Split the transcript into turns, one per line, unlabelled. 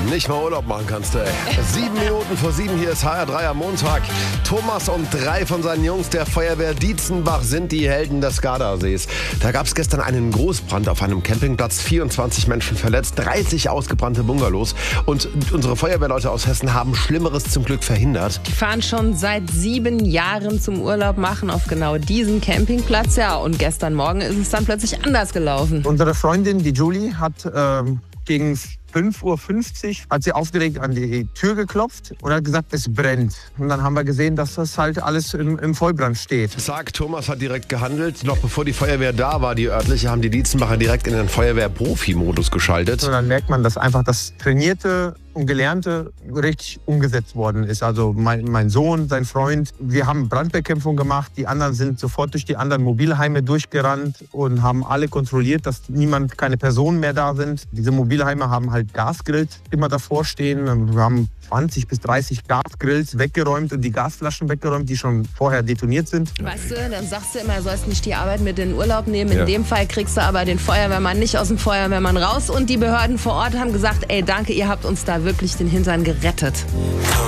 nicht mal Urlaub machen kannst du, ey. 7 Minuten vor 7, hier ist HR3 am Montag. Thomas und 3 von seinen Jungs der Feuerwehr Dietzenbach sind die Helden des Gardasees. Da gab es gestern einen Großbrand auf einem Campingplatz, 24 Menschen verletzt, 30 ausgebrannte Bungalows. Und unsere Feuerwehrleute aus Hessen haben Schlimmeres zum Glück verhindert.
Die fahren schon seit 7 Jahren zum Urlaub machen auf genau diesen Campingplatz. Ja, und gestern Morgen ist es dann plötzlich anders gelaufen.
Unsere Freundin, die Julie, hat gegen 5:50 Uhr hat sie aufgeregt an die Tür geklopft und hat gesagt, es brennt. Und dann haben wir gesehen, dass das halt alles im Vollbrand steht.
Sagt, Thomas hat direkt gehandelt. Noch bevor die Feuerwehr da war, die örtliche, haben die Dietzenbacher direkt in den Feuerwehr-Profi-Modus geschaltet.
Und dann merkt man, dass einfach das Trainierte und Gelernte richtig umgesetzt worden ist. Also mein Sohn, sein Freund, wir haben Brandbekämpfung gemacht. Die anderen sind sofort durch die anderen Mobilheime durchgerannt und haben alle kontrolliert, dass keine Personen mehr da sind. Diese Mobilheime haben halt Gasgrills immer davor stehen. Wir haben 20 bis 30 Gasgrills weggeräumt und die Gasflaschen weggeräumt, die schon vorher detoniert sind.
Weißt du, dann sagst du immer, du sollst nicht die Arbeit mit in den Urlaub nehmen. In dem Fall kriegst du aber den Feuerwehrmann nicht aus dem Feuerwehrmann raus. Und die Behörden vor Ort haben gesagt, ey, danke, ihr habt uns da wirklich den Hintern gerettet.